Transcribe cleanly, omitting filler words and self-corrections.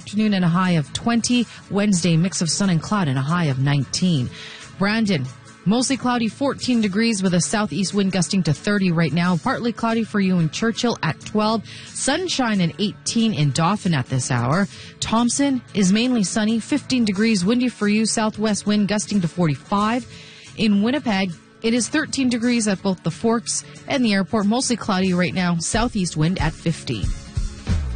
afternoon and a high of 20. Wednesday, mix of sun and cloud and a high of 19. Brandon, mostly cloudy, 14 degrees with a southeast wind gusting to 30 right now. Partly cloudy for you in Churchill at 12. Sunshine and 18 in Dauphin at this hour. Thompson is mainly sunny, 15 degrees, windy for you. Southwest wind gusting to 45. In Winnipeg, it is 13 degrees at both the Forks and the airport. Mostly cloudy right now. Southeast wind at 15.